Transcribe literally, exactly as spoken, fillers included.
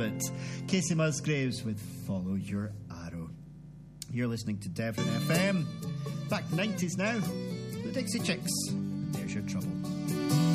it. Casey Musgraves with Follow Your Arrow. You're listening to Devon F M. Back to the nineties now. The Dixie Chicks. There's Your Trouble.